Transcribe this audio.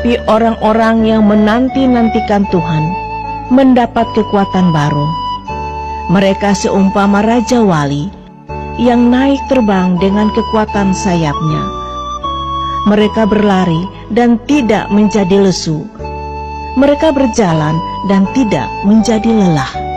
Tapi orang-orang yang menanti-nantikan Tuhan mendapat kekuatan baru. Mereka seumpama Raja Wali yang naik terbang dengan kekuatan sayapnya. Mereka berlari dan tidak menjadi lesu. Mereka berjalan dan tidak menjadi lelah.